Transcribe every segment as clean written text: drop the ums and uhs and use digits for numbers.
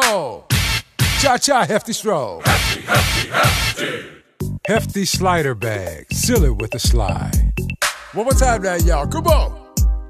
Stroll. Cha-cha, Hefty Stroll. Hefty, hefty, hefty. Hefty slider bag. Seal it with a slide. One more time now, y'all. Come on.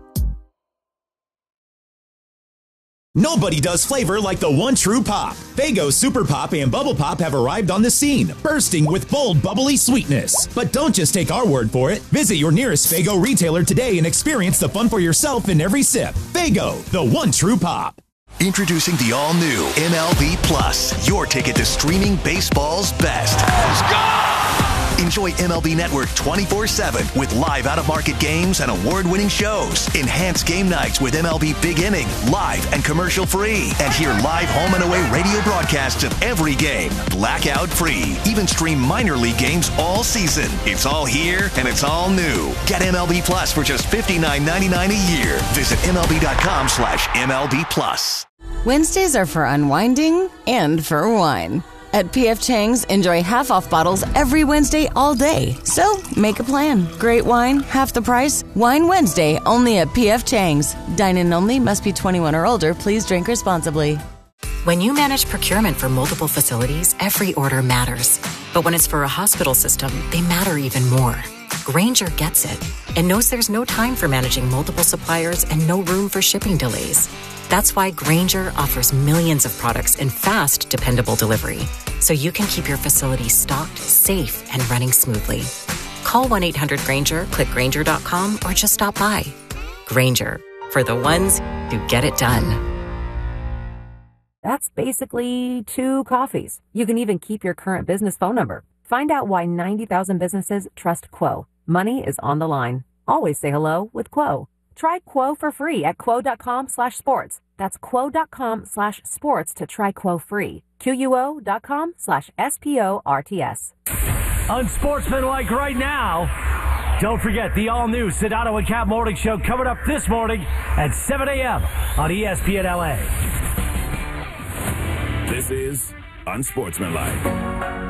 Nobody does flavor like the one true pop. Faygo Super Pop and Bubble Pop have arrived on the scene, bursting with bold, bubbly sweetness. But don't just take our word for it. Visit your nearest Faygo retailer today and experience the fun for yourself in every sip. Faygo, the one true pop. Introducing the all-new MLB Plus, your ticket to streaming baseball's best. Let's go! Enjoy MLB Network 24/7 with live out-of-market games and award-winning shows. Enhance game nights with MLB Big Inning, live and commercial-free. And hear live home and away radio broadcasts of every game, blackout-free. Even stream minor league games all season. It's all here and it's all new. Get MLB Plus for just $59.99 a year. Visit MLB.com/MLB Plus. Wednesdays are for unwinding and for wine. At P.F. Chang's, enjoy half-off bottles every Wednesday all day. So, make a plan. Great wine, half the price. Wine Wednesday, only at P.F. Chang's. Dine-in only, must be 21 or older. Please drink responsibly. When you manage procurement for multiple facilities, every order matters. But when it's for a hospital system, they matter even more. Grainger gets it and knows there's no time for managing multiple suppliers and no room for shipping delays. That's why Grainger offers millions of products in fast, dependable delivery, so you can keep your facility stocked, safe, and running smoothly. Call 1-800-GRAINGER, click Grainger.com, or just stop by. Grainger, for the ones who get it done. That's basically 2 coffees. You can even keep your current business phone number. Find out why 90,000 businesses trust Quo. Money is on the line. Always say hello with Quo. Try Quo for free at quo.com/sports. That's quo.com/sports to try Quo free. QUO.com/SPORTS. Unsportsmanlike right now. Don't forget the all-new Sedano and Cap Morning Show coming up this morning at 7 a.m. on ESPN LA. This is Unsportsmanlike.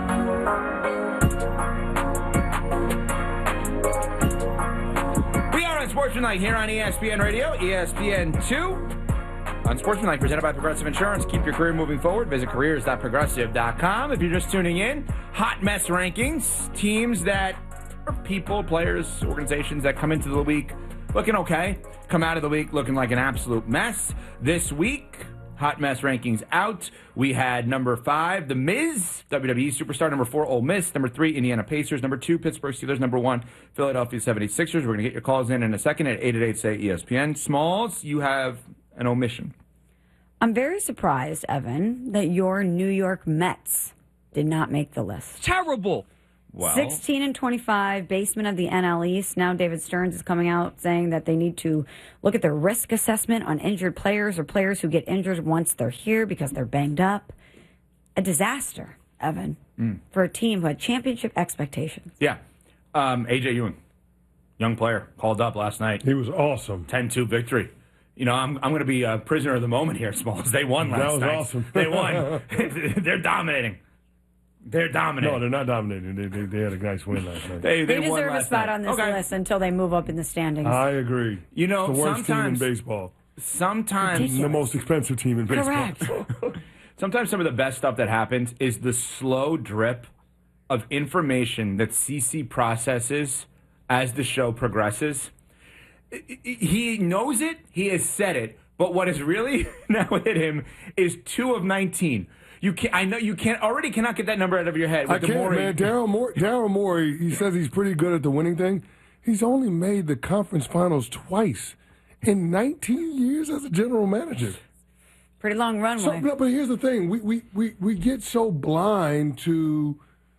Unsportsmanlike here on ESPN Radio, ESPN2. Unsportsmanlike presented by Progressive Insurance. Keep your career moving forward. Visit careers.progressive.com. If you're just tuning in, hot mess rankings. Teams that are people, players, organizations that come into the week looking okay, come out of the week looking like an absolute mess. This week, hot mess rankings out. We had number 5, The Miz, WWE superstar. Number 4, Ole Miss. Number 3, Indiana Pacers. Number 2, Pittsburgh Steelers. Number 1, Philadelphia 76ers. We're going to get your calls in a second at 888-SAY-ESPN. Smalls, you have an omission. I'm very surprised, Evan, that your New York Mets did not make the list. Terrible. Well, 16-25, basement of the NL East. Now David Stearns is coming out saying that they need to look at their risk assessment on injured players or players who get injured once they're here because they're banged up. A disaster, Evan, for a team who had championship expectations. Yeah. A.J. Ewing, young player, called up last night. He was awesome. 10-2 victory. You know, I'm going to be a prisoner of the moment here, Smalls. They won last night. That was awesome. They won. They're dominating. They're dominating. No, they're not dominating. They had a nice win last night. They deserve a spot on this list until they move up in the standings. I agree. You know, it's the worst team in baseball. Sometimes the most expensive team in baseball. Correct. Sometimes some of the best stuff that happens is the slow drip of information that CC processes as the show progresses. He knows it. He has said it. But what has really now hit him is 2 of 19. You can't. I know you can't. Already cannot get that number out of your head. With I can't, man. Daryl Morey. He says he's pretty good at the winning thing. He's only made the conference finals twice in 19 years as a general manager. Pretty long runway. So, no, but here's the thing: we get so blind to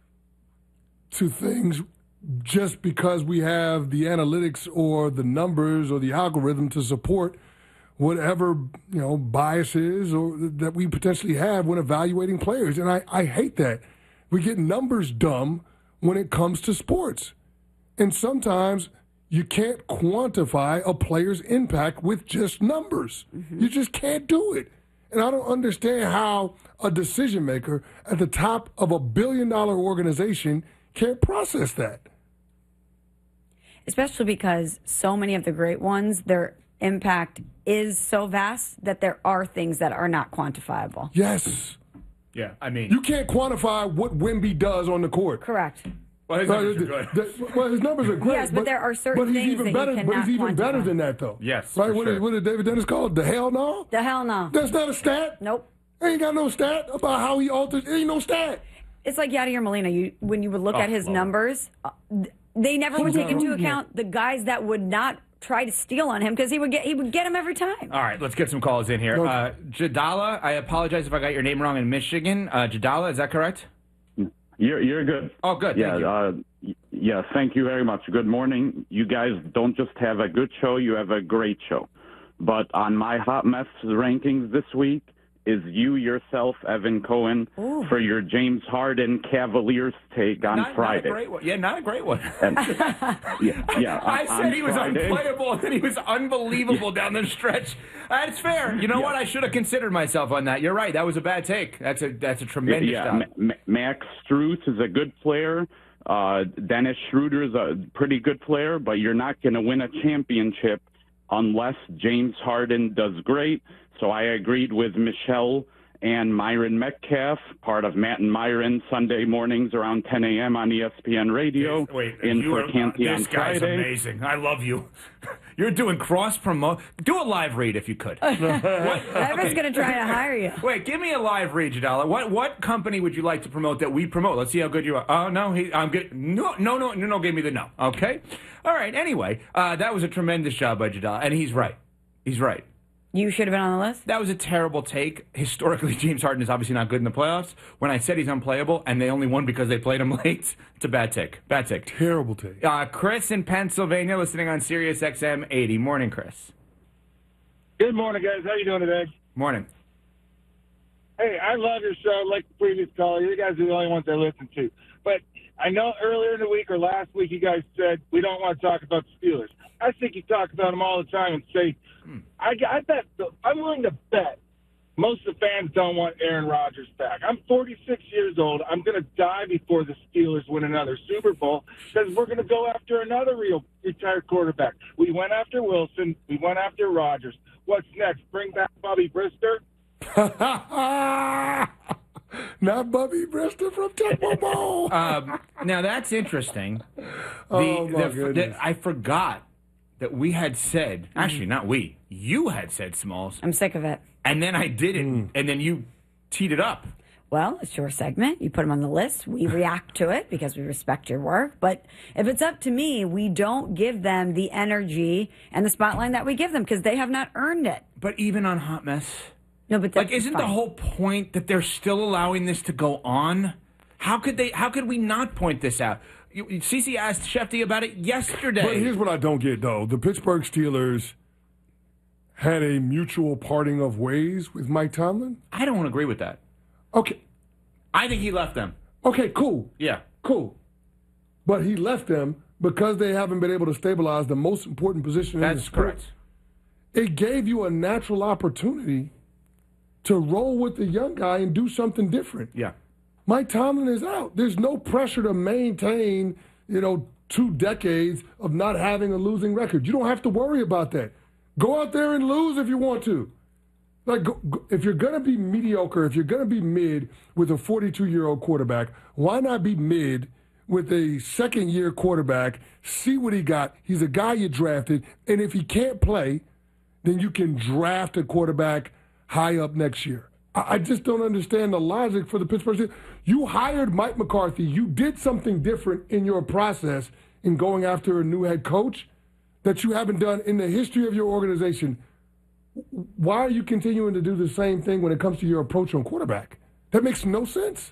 things just because we have the analytics or the numbers or the algorithm to support whatever, biases or that we potentially have when evaluating players. And I hate that. We get numbers dumb when it comes to sports. And sometimes you can't quantify a player's impact with just numbers. Mm-hmm. You just can't do it. And I don't understand how a decision maker at the top of $1 billion organization can't process that. Especially because so many of the great ones, they're impact is so vast that there are things that are not quantifiable. Yes. Yeah, I mean, you can't quantify what Wemby does on the court. Correct. Well, his numbers are good. Well, his numbers are great. Yes, but there are certain things that you cannot But he's even better quantify. than that, though. Yes, right. for What sure. did David Dennis call it? The hell no? The hell no. That's not a stat. Nope. Ain't got no stat about how he alters. Ain't no stat. It's like Yadier Molina. When you would look at his numbers, they never would take into account the guys that would not try to steal on him because he would get him every time. All right, let's get some calls in here. Jadala, I apologize if I got your name wrong in Michigan. Jadala, is that correct? You're good. Oh, good. Yeah, Thank you. Yeah, thank you very much. Good morning. You guys don't just have a good show, you have a great show. But on my hot mess rankings this week is you yourself, Evan Cohen, for your James Harden Cavaliers take on Friday. Not a great one. Yeah, not a great one. I said he was Friday. unplayable, and then he was unbelievable down the stretch. That's fair. You know what? I should have considered myself on that. You're right. That was a bad take. That's a tremendous job. Max Strus is a good player. Dennis Schroeder is a pretty good player, but you're not going to win a championship unless James Harden does great. So I agreed with Michelle and Myron Metcalf, part of Matt and Myron, Sunday mornings around 10 a.m. on ESPN Radio. This guy's amazing. I love you. You're doing cross-promote. Do a live read if you could. Evan's going to try to hire you. Wait, give me a live read, Jadala. What company would you like to promote that we promote? Let's see how good you are. Oh, no, I'm good. No, give me the no. Okay? All right, anyway, that was a tremendous job by Jadala, and he's right. He's right. You should have been on the list? That was a terrible take. Historically, James Harden is obviously not good in the playoffs. When I said he's unplayable and they only won because they played him late, it's a bad take. Bad take. Terrible take. Chris in Pennsylvania listening on Sirius XM 80. Morning, Chris. Good morning, guys. How you doing today? Morning. Hey, I love your show. Like the previous caller, you guys are the only ones I listen to. But I know earlier in the week or last week you guys said we don't want to talk about the Steelers. I think you talk about them all the time and say, I bet, I'm willing to bet most of the fans don't want Aaron Rodgers back. I'm 46 years old. I'm going to die before the Steelers win another Super Bowl because we're going to go after another real retired quarterback. We went after Wilson. We went after Rodgers. What's next? Bring back Bobby Brister? Not Bubby Brister from Temple Bowl. Now, that's interesting. I forgot that we had said, actually, not we, you had said, Smalls. I'm sick of it. And then I didn't, and then you teed it up. Well, it's your segment. You put them on the list. We react to it because we respect your work. But if it's up to me, we don't give them the energy and the spotlight that we give them because they have not earned it. But even on Hot Mess? No, but like, isn't the whole point that they're still allowing this to go on? How could we not point this out? Cece asked Shefty about it yesterday. But here's what I don't get, though. The Pittsburgh Steelers had a mutual parting of ways with Mike Tomlin? I don't agree with that. Okay. I think he left them. Okay, cool. Yeah. Cool. But he left them because they haven't been able to stabilize the most important position in the sport. That's correct. It gave you a natural opportunity to roll with the young guy and do something different. Yeah. Mike Tomlin is out. There's no pressure to maintain, 2 decades of not having a losing record. You don't have to worry about that. Go out there and lose if you want to. Like, if you're going to be mediocre, if you're going to be mid with a 42-year-old quarterback, why not be mid with a second-year quarterback? See what he got. He's a guy you drafted, and if he can't play, then you can draft a quarterback high up next year. I just don't understand the logic for the Pittsburgh Steelers. You hired Mike McCarthy. You did something different in your process in going after a new head coach that you haven't done in the history of your organization. Why are you continuing to do the same thing when it comes to your approach on quarterback? That makes no sense.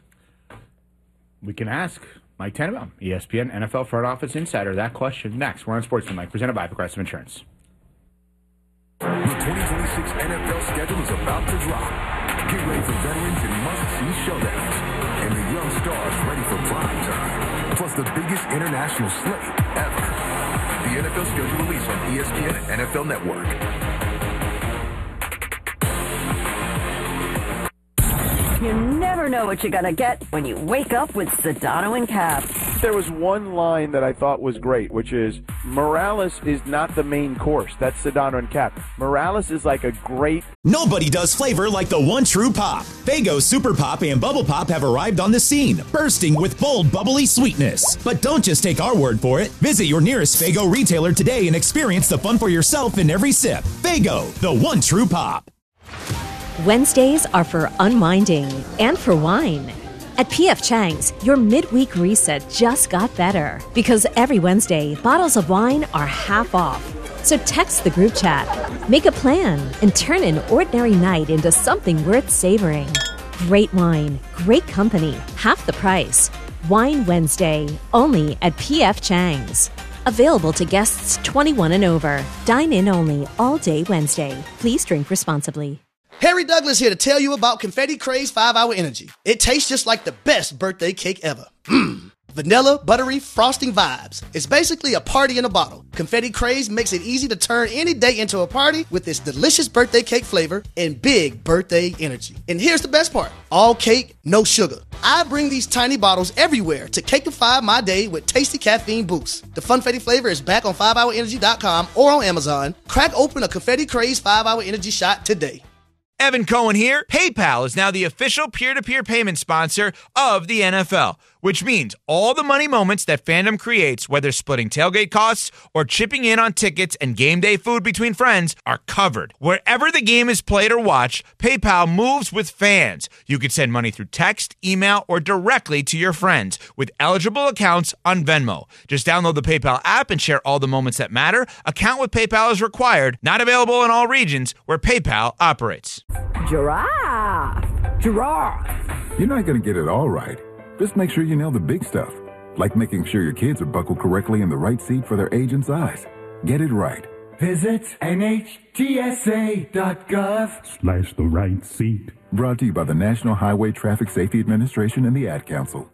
We can ask Mike Tannenbaum, ESPN NFL front office insider, that question next. We're on Sportsman Mike, presented by Progressive Insurance. The 2026 NFL schedule is about to drop. Get ready for veterans and must-see showdowns, and the young stars ready for prime time. Plus the biggest international slate ever. The NFL schedule released on ESPN and NFL Network. You never know what you're going to get when you wake up with Sedano and Cap. There was one line that I thought was great, which is, Morales is not the main course. That's Sedano and Cap. Morales is like a great... Nobody does flavor like the one true pop. Faygo Super Pop and Bubble Pop have arrived on the scene, bursting with bold, bubbly sweetness. But don't just take our word for it. Visit your nearest Faygo retailer today and experience the fun for yourself in every sip. Faygo, the one true pop. Wednesdays are for unwinding and for wine. At P.F. Chang's, your midweek reset just got better because every Wednesday, bottles of wine are half off. So text the group chat, make a plan, and turn an ordinary night into something worth savoring. Great wine, great company, half the price. Wine Wednesday, only at P.F. Chang's. Available to guests 21 and over. Dine in only all day Wednesday. Please drink responsibly. Harry Douglas here to tell you about Confetti Craze 5-Hour Energy. It tastes just like the best birthday cake ever. Vanilla, buttery, frosting vibes. It's basically a party in a bottle. Confetti Craze makes it easy to turn any day into a party with its delicious birthday cake flavor and big birthday energy. And here's the best part. All cake, no sugar. I bring these tiny bottles everywhere to cakeify my day with tasty caffeine boosts. The Funfetti flavor is back on 5hourenergy.com or on Amazon. Crack open a Confetti Craze 5-Hour Energy shot today. Evan Cohen here. PayPal is now the official peer-to-peer payment sponsor of the NFL, which means all the money moments that fandom creates, whether splitting tailgate costs or chipping in on tickets and game day food between friends, are covered. Wherever the game is played or watched, PayPal moves with fans. You can send money through text, email, or directly to your friends with eligible accounts on Venmo. Just download the PayPal app and share all the moments that matter. Account with PayPal is required. Not available in all regions where PayPal operates. Giraffe. You're not going to get it all right. Just make sure you nail the big stuff, like making sure your kids are buckled correctly in the right seat for their age and size. Get it right. Visit NHTSA.gov/the right seat. Brought to you by the National Highway Traffic Safety Administration and the Ad Council.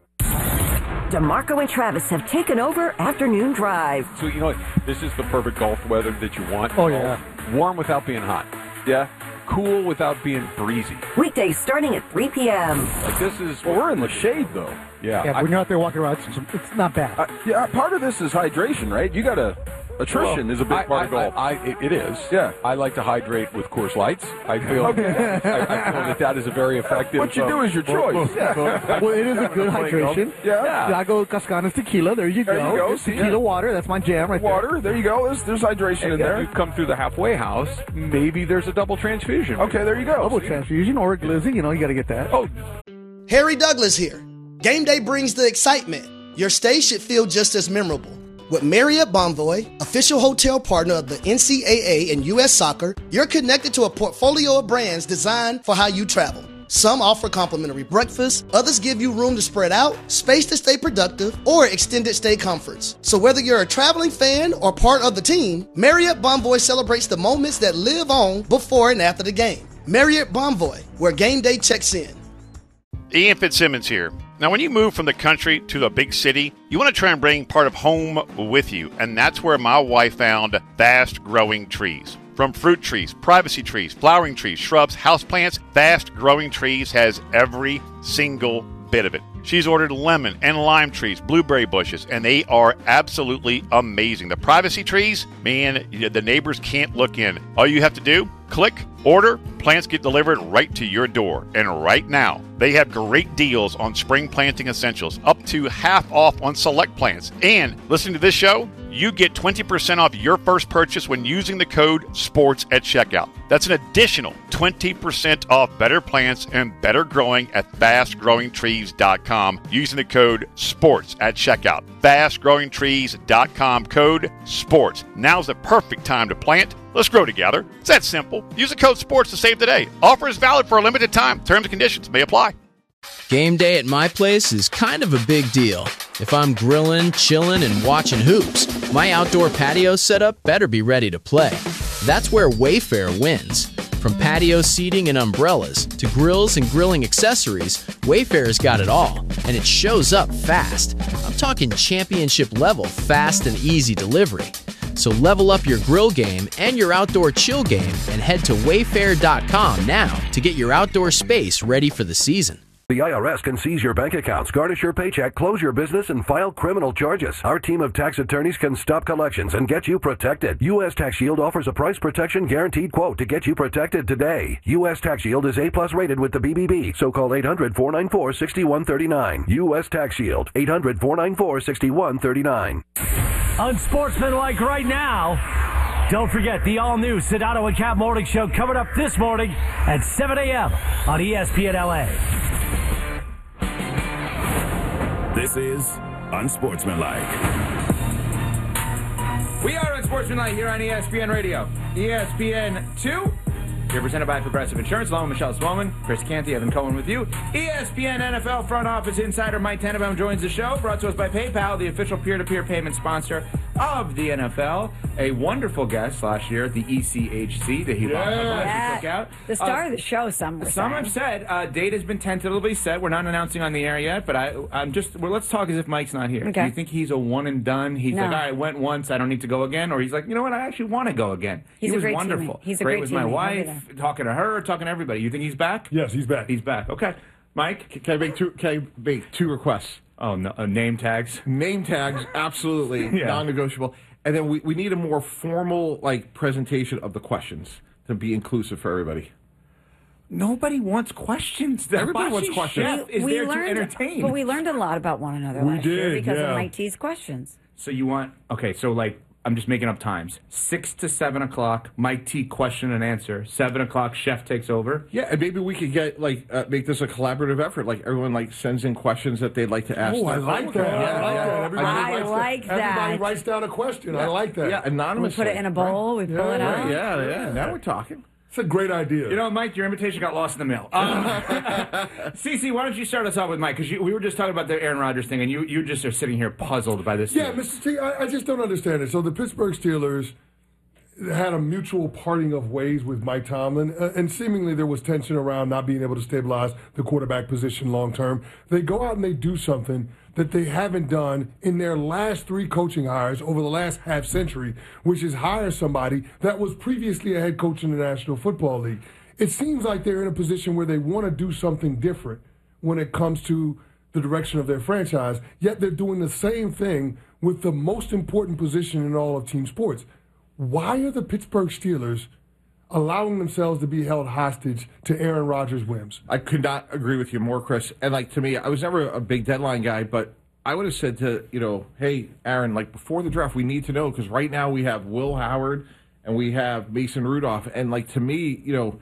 DeMarco and Travis have taken over Afternoon Drive. So, you know what? This is the perfect golf weather that you want. Oh, yeah. Warm without being hot. Yeah. Cool without being breezy. Weekdays starting at 3 p.m. Like this is... Well, we're in the shade, though. Yeah, when you're out there walking around, it's not bad. Yeah, part of this is hydration, right? You got to... Attrition is a big part of golf. It is. Yeah. I like to hydrate with Coors Lights. I feel I feel that is a very effective... What you do is your choice. Well, it is a good hydration. Yeah. Lago Cascanas tequila. There you go. There you go. Tequila water. That's my jam right there. Water. There you go. There's hydration in there. If you come through the halfway house, maybe there's a double transfusion. Okay, there you go. Double transfusion or a glizzy. You know, you got to get that. Oh. Harry Douglas here. Game day brings the excitement. Your stay should feel just as memorable. With Marriott Bonvoy, official hotel partner of the NCAA and U.S. Soccer, you're connected to a portfolio of brands designed for how you travel. Some offer complimentary breakfast, others give you room to spread out, space to stay productive, or extended stay comforts. So whether you're a traveling fan or part of the team, Marriott Bonvoy celebrates the moments that live on before and after the game. Marriott Bonvoy, where game day checks in. Ian Fitzsimmons here. Now, when you move from the country to the big city, you want to try and bring part of home with you, and that's where my wife found Fast Growing Trees. From fruit trees, privacy trees, flowering trees, shrubs, houseplants, Fast Growing Trees has every single bit of it. She's ordered lemon and lime trees, blueberry bushes, and they are absolutely amazing. The privacy trees, man, the neighbors can't look in. All you have to do, click, order, plants get delivered right to your door. And right now, they have great deals on spring planting essentials, up to half off on select plants. And listening to this show, you get 20% off your first purchase when using the code SPORTS at checkout. That's an additional 20% off better plants and better growing at fastgrowingtrees.com using the code SPORTS at checkout. Fastgrowingtrees.com, code SPORTS. Now's the perfect time to plant. Let's grow together. It's that simple. Use the code SPORTS to save today. Offer is valid for a limited time. Terms and conditions may apply. Game day at my place is kind of a big deal. If I'm grilling, chilling, and watching hoops, my outdoor patio setup better be ready to play. That's where Wayfair wins. From patio seating and umbrellas to grills and grilling accessories, Wayfair's got it all, and it shows up fast. I'm talking championship level fast and easy delivery. So level up your grill game and your outdoor chill game and head to wayfair.com now to get your outdoor space ready for the season. The IRS can seize your bank accounts, garnish your paycheck, close your business, and file criminal charges. Our team of tax attorneys can stop collections and get you protected. U.S. Tax Shield offers a price protection guaranteed quote to get you protected today. U.S. Tax Shield is A+ rated with the BBB, so call 800-494-6139. U.S. Tax Shield, 800-494-6139. Unsportsmanlike right now. Don't forget the all-new Sedano and Cap Morning Show coming up this morning at 7 a.m. on ESPN LA. This is Unsportsmanlike. We are Unsportsmanlike here on ESPN Radio. ESPN 2. You're presented by Progressive Insurance. Along with Michelle Swolman, Chris Canty, Evan Cohen with you. ESPN NFL front office insider Mike Tannenbaum joins the show. Brought to us by PayPal, the official peer-to-peer payment sponsor of the NFL. A wonderful guest last year at the ECHC that he took out. The star of the show, some were Some have said date has been tentatively set. We're not announcing on the air yet, but let's talk as if Mike's not here. Okay. Do you think he's a one and done? He's No. like, all right, I went once, I don't need to go again, or he's like, you know what, I actually want to go again. He's he a was great wonderful. teammate. He's a great great with my teammate. He'll be wife, there. talking to her, talking to everybody. You think he's back? Yes, he's back. He's back. Okay, Mike, Can I make two requests? Oh no, name tags. Name tags, absolutely Yeah. non-negotiable. And then we need a more formal presentation of the questions to be inclusive for everybody. Nobody wants questions. The Everybody wants Hibachi questions. Chef is there to entertain. But we learned a lot about one another We last year did, because yeah. of Mike T's questions. So you want I'm just making up times. 6 to 7 o'clock, Mike T question and answer. 7 o'clock, Chef takes over. Yeah, and maybe we could get make this a collaborative effort. Everyone sends in questions that they'd like to ask. Oh, I like that. Everybody writes down a question. I like that. Yeah, anonymously. We put it in a bowl. We pull it out. Yeah. Now we're talking. It's a great idea. You know, Mike, your invitation got lost in the mail. Cece, why don't you start us off with Mike? Because we were just talking about the Aaron Rodgers thing, and you just are sitting here puzzled by this. Yeah, Mr. T, I just don't understand it. So the Pittsburgh Steelers had a mutual parting of ways with Mike Tomlin, and seemingly there was tension around not being able to stabilize the quarterback position long term. They go out and they do something that they haven't done in their last 3 coaching hires over the last half century, which is hire somebody that was previously a head coach in the National Football League. It seems like they're in a position where they want to do something different when it comes to the direction of their franchise, yet they're doing the same thing with the most important position in all of team sports. Why are the Pittsburgh Steelers allowing themselves to be held hostage to Aaron Rodgers' whims? I could not agree with you more, Chris. And to me, I was never a big deadline guy, but I would have said to, hey, Aaron, before the draft, we need to know, because right now we have Will Howard and we have Mason Rudolph. And to me,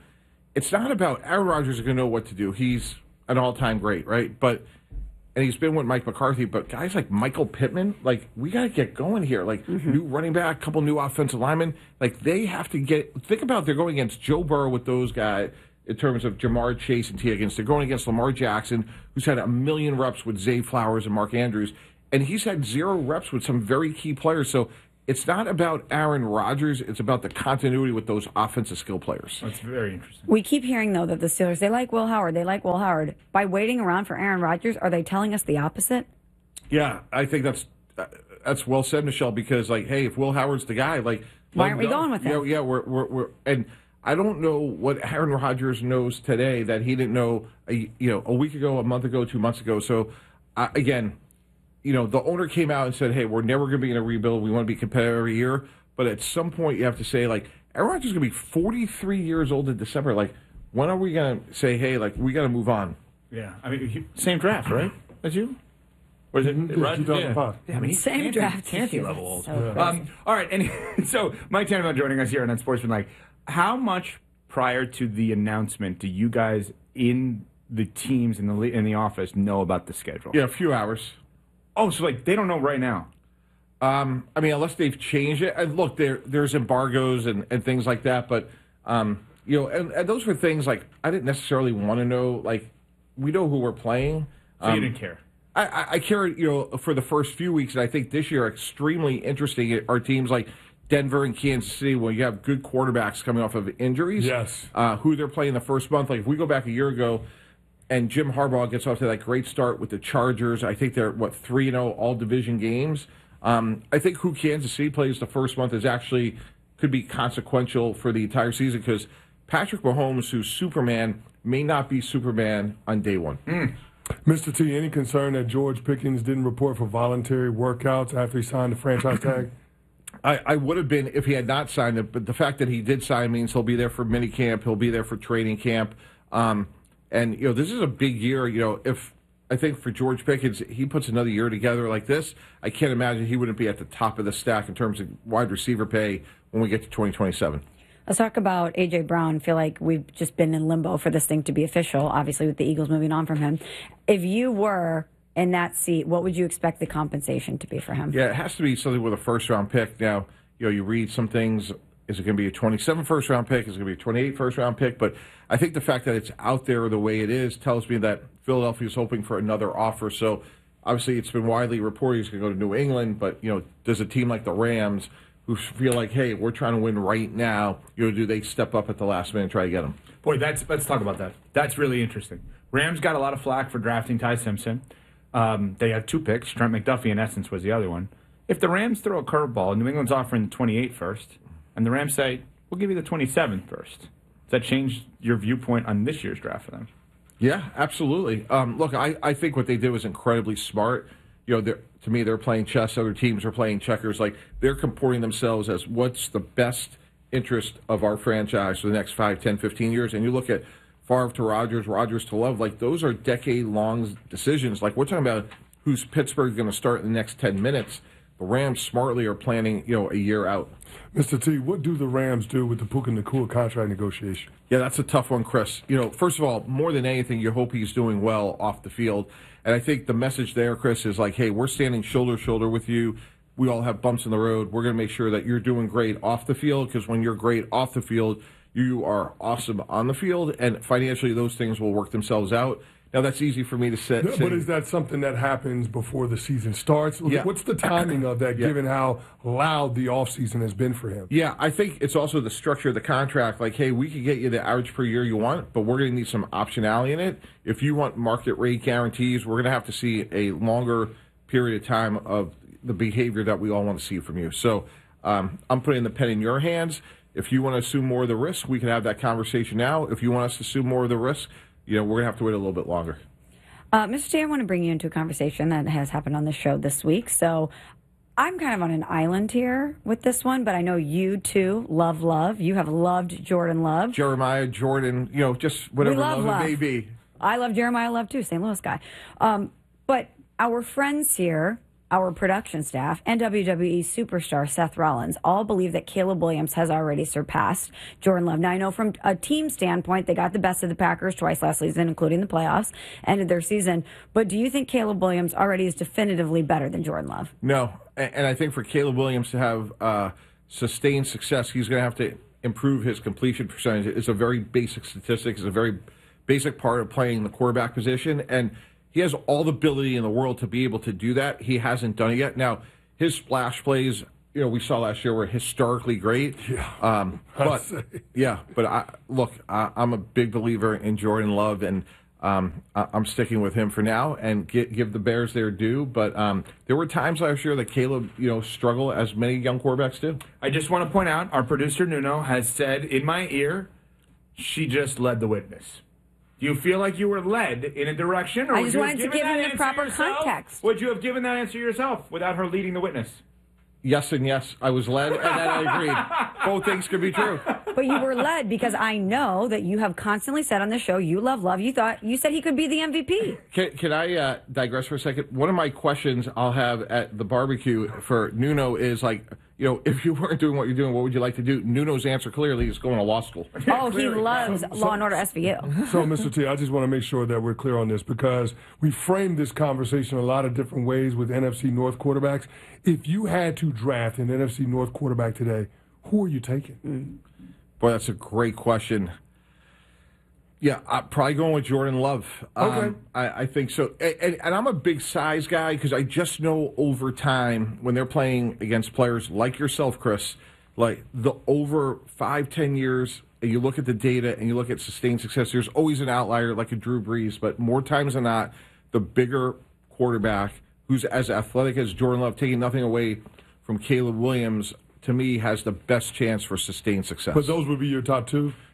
it's not about Aaron Rodgers is going to know what to do. He's an all-time great, right? And he's been with Mike McCarthy, but guys like Michael Pittman, we got to get going here. New running back, couple new offensive linemen, they have to think about they're going against Joe Burrow with those guys in terms of Jamar Chase and T. Higgins. They're going against Lamar Jackson, who's had 1 million reps with Zay Flowers and Mark Andrews, and he's had 0 reps with some very key players. So it's not about Aaron Rodgers. It's about the continuity with those offensive skill players. That's very interesting. We keep hearing, though, that the Steelers, they like Will Howard. They like Will Howard. By waiting around for Aaron Rodgers, are they telling us the opposite? Yeah, I think that's well said, Michelle, because, hey, if Will Howard's the guy, why aren't we going with him? Yeah, we're and I don't know what Aaron Rodgers knows today that he didn't know a week ago, a month ago, 2 months ago. So, again, the owner came out and said, hey, we're never going to be in a rebuild. We want to be competitive every year. But at some point, you have to say, Aaron Rodgers is going to be 43 years old in December. When are we going to say, hey, we got to move on? Yeah. I mean, same draft, right? As you? Or is it Rodgers? 2005. Yeah, I mean, Same draft. Canty level old. So all right. And so, Mike Tannenbaum joining us here on Unsportsmanlike. How much prior to the announcement do you guys in the teams in the office know about the schedule? Yeah, a few hours. Oh, so they don't know right now. Unless they've changed it. And look, there's embargoes and things like that. But and those were things I didn't necessarily want to know. We know who we're playing. So you didn't care. I care, for the first few weeks. And I think this year extremely interesting are teams like Denver and Kansas City, where you have good quarterbacks coming off of injuries. Yes. Who they're playing the first month. If we go back a year ago, and Jim Harbaugh gets off to that great start with the Chargers. I think they're, 3-0 all division games. I think who Kansas City plays the first month could be consequential for the entire season because Patrick Mahomes, who's Superman, may not be Superman on day one. Mr. T, any concern that George Pickens didn't report for voluntary workouts after he signed the franchise tag? I would have been if he had not signed it, but the fact that he did sign means he'll be there for mini camp, he'll be there for training camp, and this is a big year. If I think for George Pickens, he puts another year together like this, I can't imagine he wouldn't be at the top of the stack in terms of wide receiver pay when we get to 2027. Let's talk about A.J. Brown. I feel like we've just been in limbo for this thing to be official, obviously with the Eagles moving on from him. If you were in that seat, what would you expect the compensation to be for him? Yeah, it has to be something with a first-round pick. Now, you read some things. Is it going to be a 27 first-round pick? Is it going to be a 28 first-round pick? But I think the fact that it's out there the way it is tells me that Philadelphia is hoping for another offer. So, obviously, it's been widely reported he's going to go to New England. But, does a team like the Rams, who feel like, hey, we're trying to win right now, do they step up at the last minute and try to get him? Boy, let's talk about that. That's really interesting. Rams got a lot of flack for drafting Ty Simpson. They had 2 picks. Trent McDuffie, in essence, was the other one. If the Rams throw a curveball, New England's offering the 28 first, and the Rams say, we'll give you the 27th first. Does that change your viewpoint on this year's draft for them? Yeah, absolutely. Look, I think what they did was incredibly smart. To me, they're playing chess. Other teams are playing checkers. Like, they're comporting themselves as what's the best interest of our franchise for the next 5, 10, 15 years. And you look at Favre to Rodgers, Rodgers to Love, like, those are decade-long decisions. Like, we're talking about who's Pittsburgh going to start in the next 10 minutes. The Rams smartly are planning, a year out. Mr. T, what do the Rams do with the Puka Nacua contract negotiation? Yeah, that's a tough one, Chris. First of all, more than anything, you hope he's doing well off the field. And I think the message there, Chris, is like, hey, we're standing shoulder to shoulder with you. We all have bumps in the road. We're going to make sure that you're doing great off the field, because when you're great off the field, you are awesome on the field. And financially, those things will work themselves out. Now, that's easy for me to say. But is that something that happens before the season starts? Yeah. What's the timing of that, given how loud the offseason has been for him? Yeah, I think it's also the structure of the contract. Like, hey, we could get you the average per year you want, but we're going to need some optionality in it. If you want market rate guarantees, we're going to have to see a longer period of time of the behavior that we all want to see from you. So I'm putting the pen in your hands. If you want to assume more of the risk, we can have that conversation now. If you want us to assume more of the risk, we're going to have to wait a little bit longer. Mr. J, I want to bring you into a conversation that has happened on the show this week. So I'm kind of on an island here with this one, but I know you, too, love. You have loved Jordan Love. Jeremiah, Jordan, just whatever love it may be. I love Jeremiah Love, too, St. Louis guy. But our friends here, our production staff, and WWE superstar Seth Rollins all believe that Caleb Williams has already surpassed Jordan Love. Now, I know from a team standpoint, they got the best of the Packers twice last season, including the playoffs, ended their season. But do you think Caleb Williams already is definitively better than Jordan Love? No. And I think for Caleb Williams to have sustained success, he's going to have to improve his completion percentage. It's a very basic statistic. It's a very basic part of playing the quarterback position. And he has all the ability in the world to be able to do that. He hasn't done it yet. Now, his splash plays, we saw last year were historically great. Yeah. But I'm a big believer in Jordan Love, and I'm sticking with him for now and give the Bears their due. But there were times last year that Caleb, struggled, as many young quarterbacks do. I just want to point out, our producer Nuno has said in my ear, she just led the witness. Do you feel like you were led in a direction? Or I just wanted to give him the proper context. Would you have given that answer yourself without her leading the witness? Yes and yes. I was led, and then I agreed. Both things could be true. But you were led because I know that you have constantly said on the show you love Love. You said he could be the MVP. Can I digress for a second? One of my questions I'll have at the barbecue for Nuno is like, if you weren't doing what you're doing, what would you like to do? Nuno's answer clearly is going to law school. Oh, he loves Law and Order SVU. So, Mr. T, I just want to make sure that we're clear on this, because we framed this conversation a lot of different ways with NFC North quarterbacks. If you had to draft an NFC North quarterback today, who are you taking? Boy, that's a great question. Yeah, I'm probably going with Jordan Love. Okay. I think so. And I'm a big size guy because I just know over time when they're playing against players like yourself, Chris, like the over 5-10 years, and you look at the data and you look at sustained success, there's always an outlier like a Drew Brees, but more times than not, the bigger quarterback who's as athletic as Jordan Love, taking nothing away from Caleb Williams, to me, has the best chance for sustained success. But those would be your top two?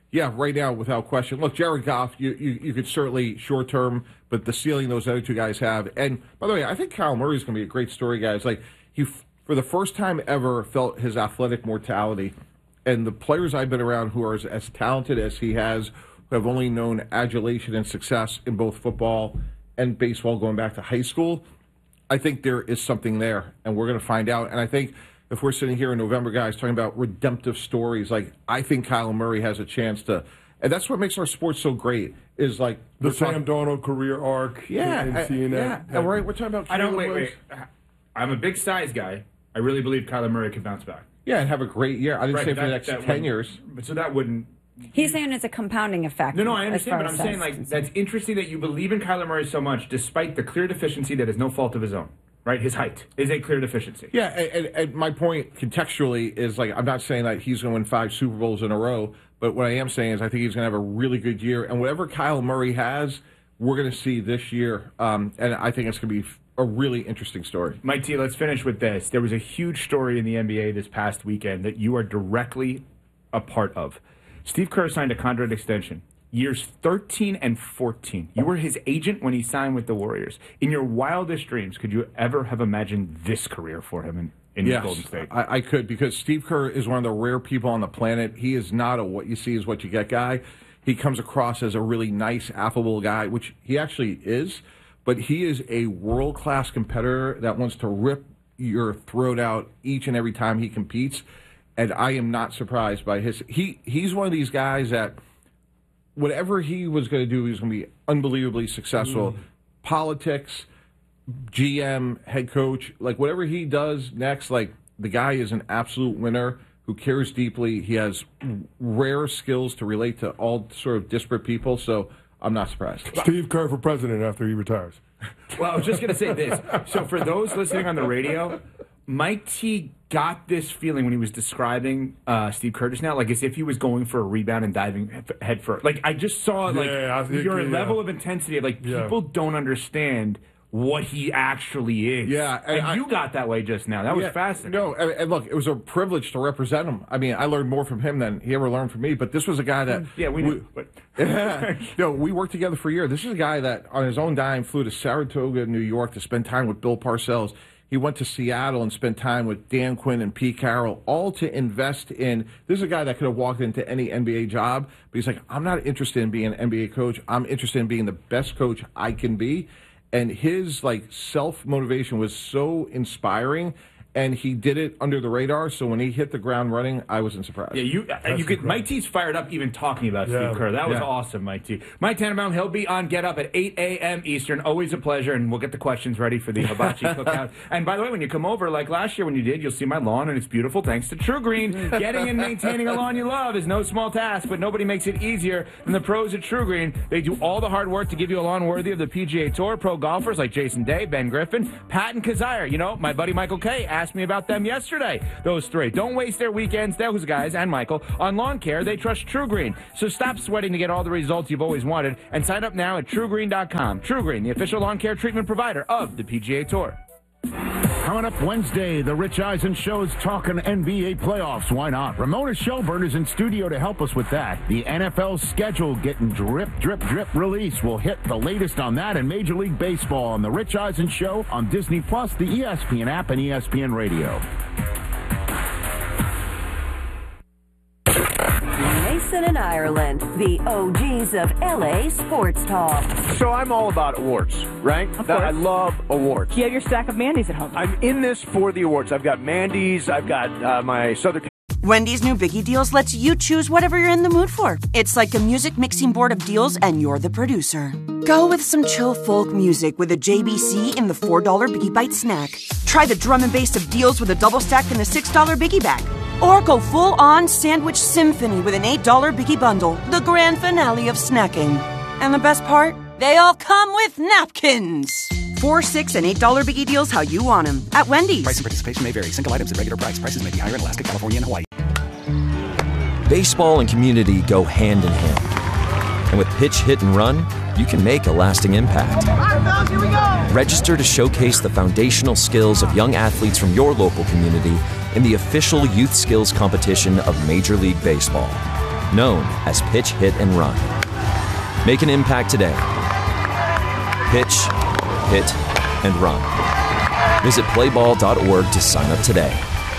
Yeah, right now, without question. Look, Jared Goff, you could certainly short term, but the ceiling those other two guys have. And by the way, I think Kyle Murray is going to be a great story, guys. Like, he, for the first time ever, felt his athletic mortality. And the players I've been around who are as talented as he has, who have only known adulation and success in both football and baseball going back to high school, I think there is something there, and we're going to find out. And I think if we're sitting here in November, guys, talking about redemptive stories, like, I think Kyle Murray has a chance to, and that's what makes our sport so great, is like the Sam Darnold career arc. Yeah, and seeing that. And we're talking about. Wait. I'm a big size guy. I really believe Kyler Murray could bounce back. Yeah, and have a great year. I didn't say for the next 10 years. But so that wouldn't. He's saying it's a compounding effect. No, I understand, but I'm saying, like, that's interesting that you believe in Kyler Murray so much, despite the clear deficiency that is no fault of his own. Right, his height is a clear deficiency. Yeah, and my point contextually is, like, I'm not saying that he's going to win 5 Super Bowls in a row, but what I am saying is I think he's going to have a really good year, and whatever Kyle Murray has, we're going to see this year, and I think it's going to be a really interesting story. Mike T, let's finish with this. There was a huge story in the NBA this past weekend that you are directly a part of. Steve Kerr signed a contract extension. Years 13 and 14. You were his agent when he signed with the Warriors. In your wildest dreams, could you ever have imagined this career for him in Yes, Golden State? I could, because Steve Kerr is one of the rare people on the planet. He is not a what you see is what you get guy. He comes across as a really nice, affable guy, which he actually is, but he is a world-class competitor that wants to rip your throat out each and every time he competes, and I am not surprised by his... He's one of these guys that... whatever he was going to do, he was going to be unbelievably successful. Politics, GM, head coach, like whatever he does next, like the guy is an absolute winner who cares deeply. He has rare skills to relate to all sort of disparate people, so I'm not surprised. Steve Kerr for president after he retires. Well, I was just going to say this. So for those listening on the radio, Mike T got this feeling when he was describing Steve Kerr just now, like as if he was going for a rebound and diving head first. Like, I just saw your level of intensity. Like, people don't understand what he actually is. Yeah. And you got that way just now. That was fascinating. No, and look, it was a privilege to represent him. I mean, I learned more from him than he ever learned from me, but this was a guy that... Yeah, we knew. We worked together for a year. This is a guy that, on his own dime, flew to Saratoga, New York to spend time with Bill Parcells. He went to Seattle and spent time with Dan Quinn and Pete Carroll, all to invest in... This is a guy that could have walked into any NBA job, but he's like, I'm not interested in being an NBA coach. I'm interested in being the best coach I can be. And his, like, self-motivation was so inspiring, and he did it under the radar, so when he hit the ground running, I wasn't surprised. Yeah, you could. Mike T's fired up even talking about Steve Kerr. That was awesome, Mike T. Mike Tannenbaum, he'll be on Get Up at 8 a.m. Eastern. Always a pleasure, and we'll get the questions ready for the hibachi cookout. And by the way, when you come over, like last year when you did, you'll see my lawn, and it's beautiful thanks to True Green. Getting and maintaining a lawn you love is no small task, but nobody makes it easier than the pros at True Green. They do all the hard work to give you a lawn worthy of the PGA Tour. Pro golfers like Jason Day, Ben Griffin, Pat and Kazire. You know, my buddy Michael Kay asked me about them yesterday. Those three. Don't waste their weekends, those guys and Michael, on lawn care. They trust True Green. So stop sweating to get all the results you've always wanted and sign up now at TrueGreen.com. True Green, the official lawn care treatment provider of the PGA Tour. Coming up Wednesday, the Rich Eisen Show's talking NBA playoffs. Why not? Ramona Shelburne is in studio to help us with that. The NFL schedule getting drip release. We'll hit the latest on that in Major League Baseball on the Rich Eisen Show on Disney Plus, the ESPN app, and ESPN Radio. Mason and Ireland, the OGs of LA Sports Talk. So I'm all about awards, right? I love awards. Do you have your stack of Mandy's at home? I'm in this for the awards. I've got Mandy's. I've got my Southern... Wendy's new Biggie Deals lets you choose whatever you're in the mood for. It's like a music mixing board of deals, and you're the producer. Go with some chill folk music with a JBC in the $4 Biggie Bite snack. Try the drum and bass of deals with a double stack in the $6 Biggie Bag. Or go full-on sandwich symphony with an $8 Biggie Bundle, the grand finale of snacking. And the best part? They all come with napkins. $4, $6, and $8 Biggie Deals how you want them at Wendy's. Price and participation may vary. Single items at regular price. Prices may be higher in Alaska, California, and Hawaii. Baseball and community go hand in hand. And with pitch, hit, and run, you can make a lasting impact. All right, fellas, here we go. Register to showcase the foundational skills of young athletes from your local community in the official youth skills competition of Major League Baseball. known as Pitch, Hit, and Run. Make an impact today. Pitch, hit, and run. Visit playball.org to sign up today.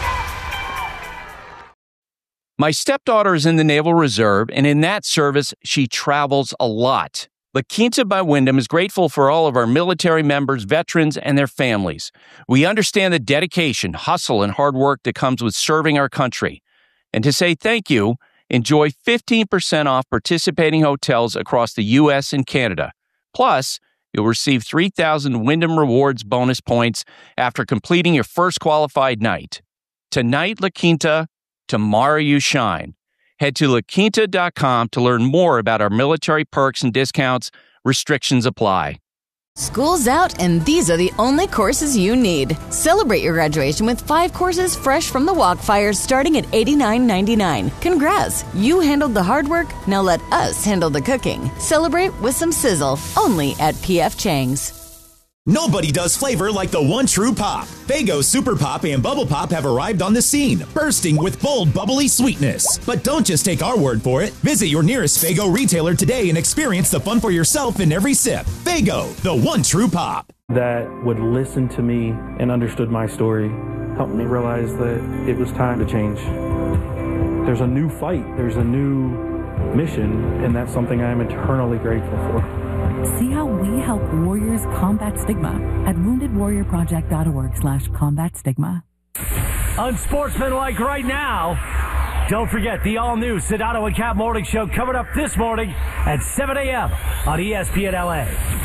My stepdaughter is in the Naval Reserve, and in that service, she travels a lot. La Quinta by Wyndham is grateful for all of our military members, veterans, and their families. We understand the dedication, hustle, and hard work that comes with serving our country. And to say thank you, enjoy 15% off participating hotels across the U.S. and Canada. Plus, you'll receive 3,000 Wyndham Rewards bonus points after completing your first qualified night. Tonight, La Quinta. Tomorrow you shine. Head to LaQuinta.com to learn more about our military perks and discounts. Restrictions apply. School's out, and these are the only courses you need. Celebrate your graduation with 5 courses fresh from the Walkfire starting at $89.99. Congrats! You handled the hard work, now let us handle the cooking. Celebrate with some sizzle, only at P.F. Chang's. Nobody does flavor like the one true pop. Faygo Super Pop and Bubble Pop have arrived on the scene, bursting with bold, bubbly sweetness. But don't just take our word for it. Visit your nearest Faygo retailer today and experience the fun for yourself in every sip. Faygo, the one true pop. That would listen to me and understood my story helped me realize that it was time to change. There's a new fight. There's a new mission, and that's something I'm eternally grateful for. See how we help warriors combat stigma at woundedwarriorproject.org/combat stigma. Unsportsmanlike right now. Don't forget the all-new Sedano and Cap Morning Show coming up this morning at 7 a.m. on ESPN LA.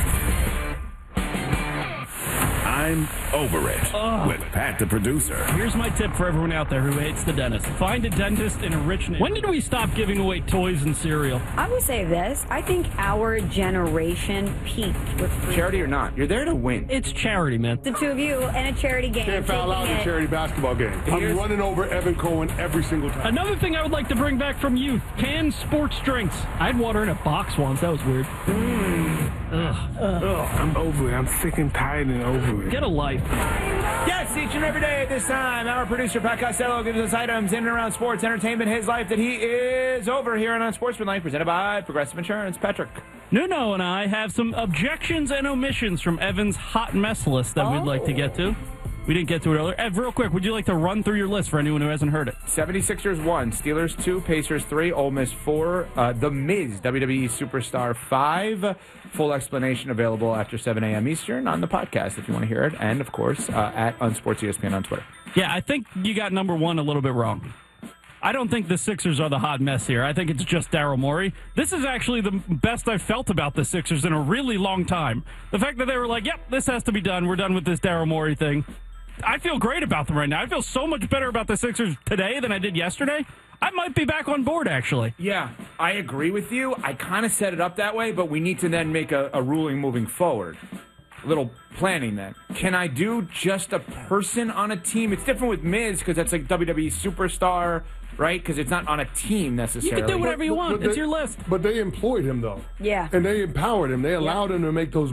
I'm over it with Pat the producer. Here's my tip for everyone out there who hates the dentist. Find a dentist in a rich neighborhood. When did we stop giving away toys and cereal? I will say this. I think our generation peaked with free Charity or not, you're there to win. It's charity, man. The two of you in a charity game. Can't foul out in a charity basketball game. I'm running over Evan Cohen every single time. Another thing I would like to bring back from youth, canned sports drinks. I had water in a box once. That was weird. I'm over it. I'm sick and tired and over it. Get a life. Yes, each and every day at this time, our producer, Pat Costello, gives us items in and around sports, entertainment, his life that he is over here on Unsportsmanlike, presented by Progressive Insurance. Patrick. Nuno and I have some objections and omissions from Evan's hot mess list that we'd like to get to. We didn't get to it earlier. Ev, real quick, would you like to run through your list for anyone who hasn't heard it? 76ers 1, Steelers 2, Pacers 3, Ole Miss 4, The Miz, WWE Superstar 5. Full explanation available after 7 a.m. Eastern on the podcast if you want to hear it. And, of course, at UnsportsESPN on Twitter. Yeah, I think you got number 1 a little bit wrong. I don't think the Sixers are the hot mess here. I think it's just Daryl Morey. This is actually the best I've felt about the Sixers in a really long time. The fact that they were like, yep, this has to be done. We're done with this Daryl Morey thing. I feel great about them right now. I feel so much better about the Sixers today than I did yesterday. I might be back on board, actually. Yeah, I agree with you. I kind of set it up that way, but we need to then make a ruling moving forward. A little planning then. Can I do just a person on a team? It's different with Miz because that's like WWE Superstar, right? Because it's not on a team necessarily. You can do whatever you want. It's your list. But they employed him, though. Yeah. And they empowered him. They allowed him to make those